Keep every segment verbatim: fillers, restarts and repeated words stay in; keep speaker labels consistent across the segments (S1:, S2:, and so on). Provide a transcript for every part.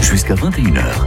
S1: jusqu'à vingt et une heures.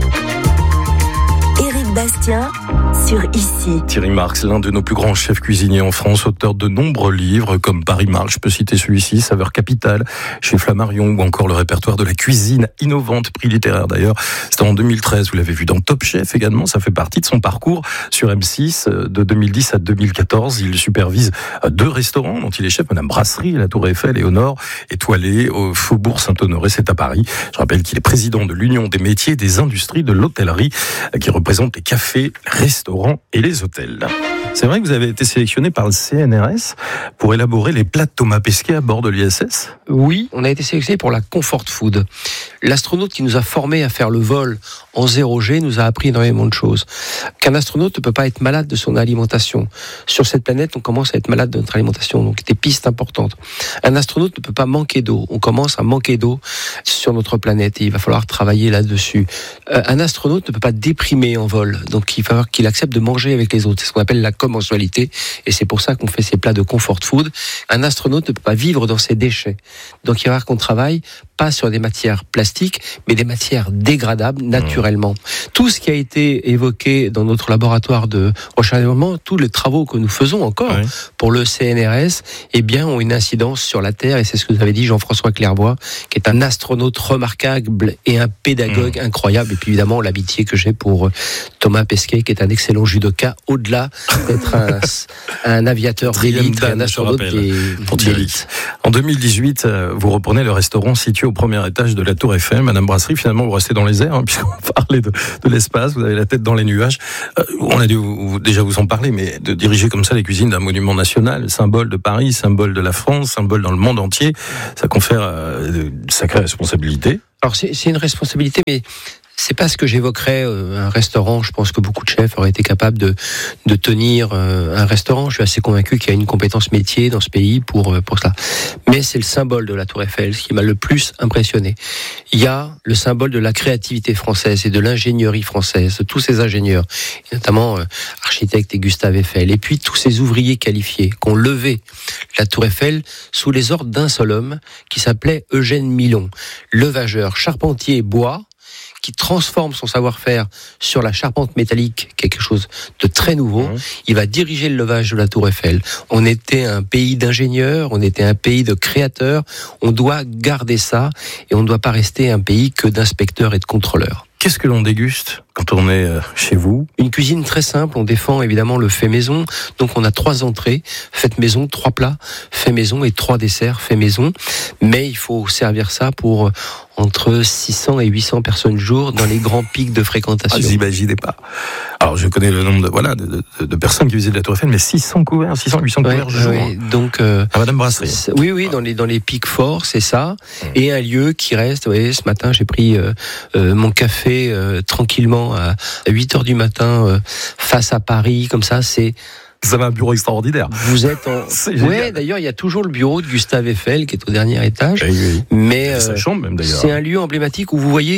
S2: Éric Bastien sur Ici.
S3: Thierry Marx, l'un de nos plus grands chefs cuisiniers en France, auteur de nombreux livres comme Paris Marx, je peux citer celui-ci, Saveur Capitale, chez Flammarion, ou encore le répertoire de la cuisine innovante, prix littéraire d'ailleurs. C'était en deux mille treize, vous l'avez vu dans Top Chef également, ça fait partie de son parcours sur M six de deux mille dix à deux mille quatorze. Il supervise deux restaurants dont il est chef, Madame Brasserie, la Tour Eiffel et au nord, étoilé au Faubourg Saint-Honoré, c'est à Paris. Je rappelle qu'il est président de l'Union des métiers et des industries de l'hôtellerie, qui représente les cafés, restaurants et les hôtels. C'est vrai que vous avez été sélectionné par le C N R S pour élaborer les plats de Thomas Pesquet à bord de l'I S S.
S4: Oui, on a été sélectionné pour la Comfort Food. L'astronaute qui nous a formés à faire le vol en zéro G nous a appris énormément de choses. Qu'un astronaute ne peut pas être malade de son alimentation. Sur cette planète, on commence à être malade de notre alimentation, donc des pistes importantes. Un astronaute ne peut pas manquer d'eau. On commence à manquer d'eau sur notre planète et il va falloir travailler là-dessus. Euh, un astronaute ne peut pas déprimer en vol, donc il va falloir qu'il accepte de manger avec les autres. C'est ce qu'on appelle la commensualité, et c'est pour ça qu'on fait ces plats de comfort food. Un astronaute ne peut pas vivre dans ses déchets, donc il va falloir qu'on travaille pas sur des matières plastiques, mais des matières dégradables naturellement. Mmh. Tout ce qui a été évoqué dans notre laboratoire de recherche et développement, tous les travaux que nous faisons encore oui. pour le C N R S, eh bien, ont une incidence sur la Terre, et c'est ce que vous avez dit Jean-François Clairvoy, qui est un astronaute remarquable et un pédagogue mmh. incroyable, et puis évidemment l'amitié que j'ai pour Thomas Pesquet, qui est un excellent judoka, au-delà d'être un, un aviateur d'élite, un astronaute d'élite.
S3: En deux mille dix-huit, vous reprenez le restaurant situé au premier étage de la Tour Eiffel. Madame Brasserie, finalement, vous restez dans les airs, hein, puisqu'on parlait de, de l'espace, vous avez la tête dans les nuages. Euh, on a dû vous, déjà vous en parler, mais de diriger comme ça les cuisines d'un monument national, symbole de Paris, symbole de la France, symbole dans le monde entier, ça confère euh, de sacrées responsabilités.
S4: Alors c'est, c'est une responsabilité, mais c'est pas ce que j'évoquerais. Un restaurant, je pense que beaucoup de chefs auraient été capables de de tenir un restaurant. Je suis assez convaincu qu'il y a une compétence métier dans ce pays pour pour cela. Mais c'est le symbole de la Tour Eiffel, ce qui m'a le plus impressionné. Il y a le symbole de la créativité française et de l'ingénierie française, de tous ces ingénieurs, et notamment euh, architectes et Gustave Eiffel, et puis tous ces ouvriers qualifiés qui ont levé la Tour Eiffel sous les ordres d'un seul homme qui s'appelait Eugène Milon, levageur, charpentier bois, qui transforme son savoir-faire sur la charpente métallique, quelque chose de très nouveau. Mmh. Il va diriger le levage de la Tour Eiffel. On était un pays d'ingénieurs, on était un pays de créateurs. On doit garder ça et on ne doit pas rester un pays que d'inspecteurs et de contrôleurs.
S3: Qu'est-ce que l'on déguste quand on est chez vous ?
S4: Une cuisine très simple, on défend évidemment le fait maison. Donc on a trois entrées, fait maison, trois plats, fait maison et trois desserts, fait maison. Mais il faut servir ça pour entre six cents et huit cents personnes jour dans les grands pics de fréquentation.
S3: Ah, vous imaginez pas. Alors je connais le nombre de, voilà, de, de, de personnes qui visitent la Tour Eiffel, mais six cents couverts, six cents, huit cents
S4: ouais,
S3: couverts jour.
S4: Ouais, donc, euh,
S3: à Madame Brasserie.
S4: Oui, oui, dans les, dans les pics forts, c'est ça. Mmh. Et un lieu qui reste, vous voyez, ce matin j'ai pris euh, euh, mon café euh, tranquillement à huit heures du matin euh, face à Paris, comme ça, c'est...
S3: Vous avez un bureau extraordinaire.
S4: Vous êtes en... Oui, d'ailleurs, il y a toujours le bureau de Gustave Eiffel qui est au dernier étage.
S3: Oui, oui.
S4: Mais
S3: euh, sa chambre même d'ailleurs.
S4: C'est un lieu emblématique où vous voyez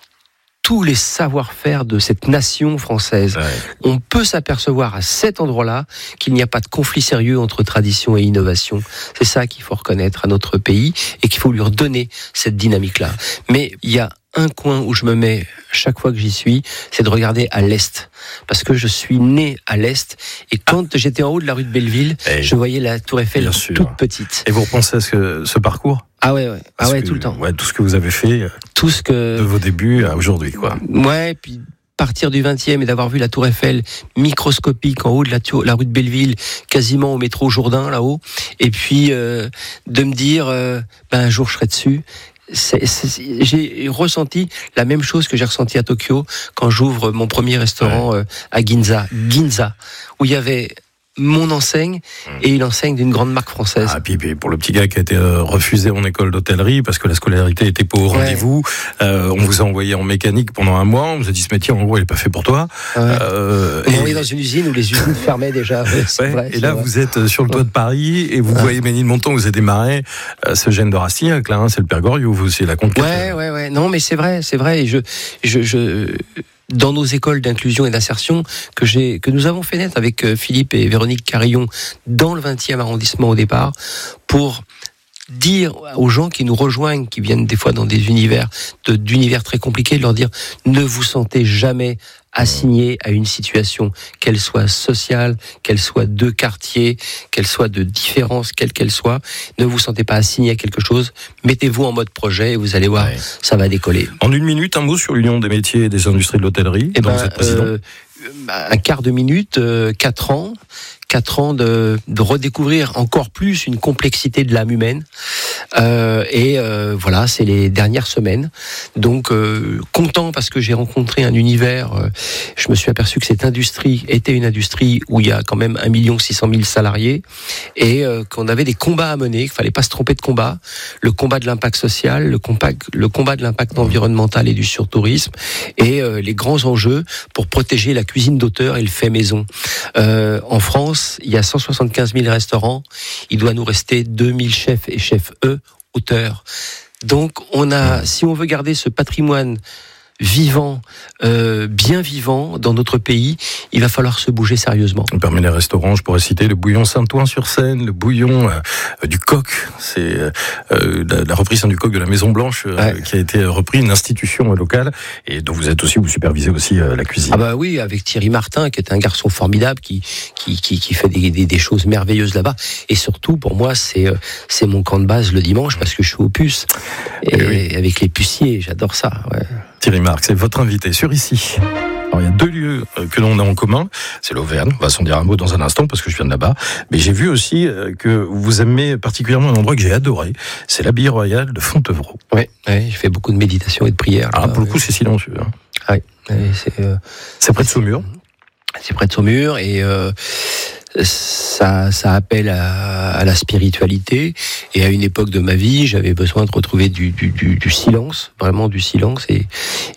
S4: tous les savoir-faire de cette nation française. Ouais. On peut s'apercevoir à cet endroit-là qu'il n'y a pas de conflit sérieux entre tradition et innovation. C'est ça qu'il faut reconnaître à notre pays et qu'il faut lui redonner cette dynamique-là. Mais il y a un coin où je me mets chaque fois que j'y suis, c'est de regarder à l'est. Parce que je suis né à l'est. Et quand ah. j'étais en haut de la rue de Belleville, et je voyais la Tour Eiffel toute petite.
S3: Et vous repensez à ce, ce parcours ?
S4: Ah ouais, ouais. Ah ouais,
S3: que,
S4: tout le temps.
S3: Ouais, tout ce que vous avez fait
S4: tout ce que...
S3: de vos débuts à aujourd'hui, quoi.
S4: Ouais, puis partir du vingtième et d'avoir vu la Tour Eiffel microscopique en haut de la, tour, la rue de Belleville, quasiment au métro Jourdain, là-haut. Et puis, euh, de me dire, euh, ben, un jour je serai dessus. C'est, c'est, j'ai ressenti la même chose que j'ai ressenti à Tokyo quand j'ouvre mon premier restaurant ouais. euh, à Ginza, Ginza, où il y avait mon enseigne et une enseigne d'une grande marque française.
S3: Ah, puis, puis pour le petit gars qui a été euh, refusé en école d'hôtellerie parce que la scolarité était pas au rendez-vous, ouais. euh, on vous a envoyé en mécanique pendant un mois, on vous a dit ce métier en gros il est pas fait pour toi.
S4: Ouais. Euh, on est dans une usine où les usines fermaient déjà.
S3: Ouais,
S4: vrai,
S3: et là
S4: vrai.
S3: vous êtes sur le toit de Paris et vous ouais. voyez Ménilmontant, vous avez démarré euh, ce gène de Rastignac là, hein, c'est le Père Goriot, vous c'est la conquête.
S4: Ouais, ouais, ouais. Non, mais c'est vrai, c'est vrai. Et je, je, je. Dans nos écoles d'inclusion et d'insertion que j'ai, que nous avons fait naître avec Philippe et Véronique Carillon dans le vingtième arrondissement au départ, pour dire aux gens qui nous rejoignent, qui viennent des fois dans des univers, de, d'univers très compliqués, de leur dire ne vous sentez jamais assigné à une situation, qu'elle soit sociale, qu'elle soit de quartier, qu'elle soit de différence, quelle qu'elle soit. Ne vous sentez pas assigné à quelque chose. Mettez-vous en mode projet et vous allez voir, ouais. ça va décoller.
S3: En une minute, un mot sur l'Union des métiers et des industries de l'hôtellerie.
S4: Eh
S3: dont
S4: ben,
S3: vous êtes président.
S4: Euh, un quart de minute, euh, quatre ans. Quatre ans de, de redécouvrir encore plus une complexité de l'âme humaine. Euh, et euh, voilà, c'est les dernières semaines. Donc, euh, content parce que j'ai rencontré un univers. Euh, je me suis aperçu que cette industrie était une industrie où il y a quand même un million six cent mille salariés et euh, qu'on avait des combats à mener, qu'il fallait pas se tromper de combat. Le combat de l'impact social, le combat, le combat de l'impact environnemental et du surtourisme et euh, les grands enjeux pour protéger la cuisine d'auteur et le fait maison. Euh, en France, il y a cent soixante-quinze mille restaurants. Il doit nous rester deux mille chefs et chefs E, auteurs. Donc, on a, si on veut garder ce patrimoine vivant, euh, bien vivant dans notre pays, il va falloir se bouger sérieusement.
S3: Parmi les restaurants, je pourrais citer le bouillon Saint-Ouen-sur-Seine, le bouillon euh, du Coq, c'est euh, la, la reprise hein, du Coq de la Maison Blanche euh, ouais. qui a été repris, une institution euh, locale et dont vous êtes aussi, vous supervisez aussi euh, la cuisine.
S4: Ah bah oui, avec Thierry Martin, qui est un garçon formidable, qui qui qui, qui fait des, des, des choses merveilleuses là-bas. Et surtout, pour moi, c'est euh, c'est mon camp de base le dimanche parce que je suis aux puces et, et oui. avec les puciers, j'adore ça. Ouais.
S3: Thierry Marx, c'est votre invité sur Ici. Alors, il y a deux lieux que l'on a en commun. C'est l'Auvergne. On va s'en dire un mot dans un instant parce que je viens de là-bas. Mais j'ai vu aussi que vous aimez particulièrement un endroit que j'ai adoré. C'est l'Abbaye royale de Fontevraud.
S4: Oui, ouais, je fais beaucoup de méditation et de prière.
S3: Ah,
S4: là,
S3: pour le coup,
S4: ouais.
S3: c'est silencieux. Hein.
S4: Oui, ouais, c'est, euh,
S3: c'est près de Saumur.
S4: C'est près de Saumur et euh, ça, ça appelle à, à la spiritualité. Et à une époque de ma vie, j'avais besoin de retrouver du, du, du, du silence, vraiment du silence. Et,